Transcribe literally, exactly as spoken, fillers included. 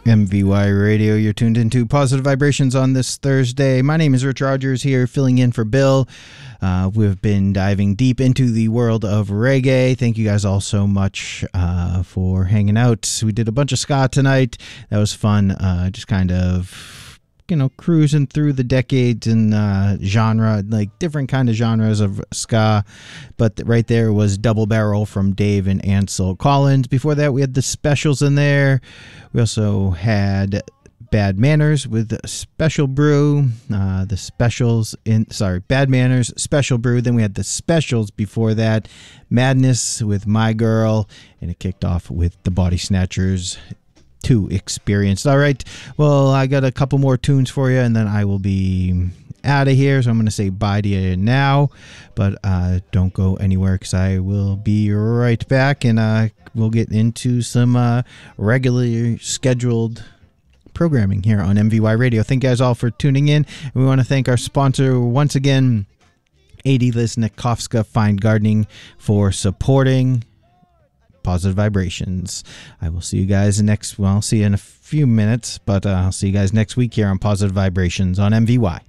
M V Y Radio, you're tuned into Positive Vibrations on this Thursday. My name is Rich Rogers here, filling in for Bill. Uh, we've been diving deep into the world of reggae. Thank you guys all so much uh, for hanging out. We did a bunch of ska tonight. That was fun. Uh, just kind of, you know, cruising through the decades and uh, genre, like different kind of genres of ska. But right there was Double Barrel from Dave and Ansel Collins. Before that, we had the Specials in there. We also had Bad Manners with Special Brew. Uh, the Specials in, sorry, Bad Manners, Special Brew. Then we had the Specials before that. Madness with My Girl. And it kicked off with the Body Snatchers two Experienced. All right. Well, I got a couple more tunes for you, and then I will be out of here. So I'm going to say bye to you now. But uh, don't go anywhere, because I will be right back, and uh, we'll get into some uh, regularly scheduled programming here on M V Y Radio. Thank you guys all for tuning in. And we want to thank our sponsor once again, Adi Liznikovska Fine Gardening, for supporting Positive Vibrations. I will see you guys next, well, I'll see you in a few minutes, but uh, I'll see you guys next week here on Positive Vibrations on M V Y.